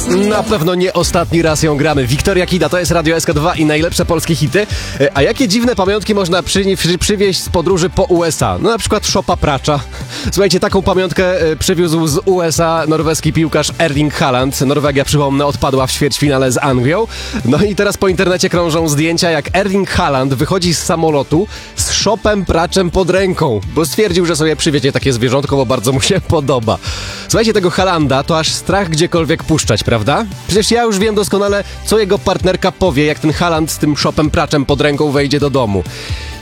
Na pewno nie ostatni raz ją gramy. Wiktoria Kida, to jest Radio SK2 i najlepsze polskie hity. A jakie dziwne pamiątki można przywieźć z podróży po USA? No na przykład szopa pracza. Słuchajcie, taką pamiątkę przywiózł z USA norweski piłkarz Erling Haaland. Norwegia, przypomnę, odpadła w ćwierćfinale z Anglią. No i teraz po internecie krążą zdjęcia, jak Erling Haaland wychodzi z samolotu z szopem praczem pod ręką, bo stwierdził, że sobie przywiezie takie zwierzątko, bo bardzo mu się podoba. Słuchajcie, tego Haalanda to aż strach gdziekolwiek puszczać, prawda? Przecież ja już wiem doskonale, co jego partnerka powie, jak ten Haaland z tym szopem praczem pod ręką wejdzie do domu.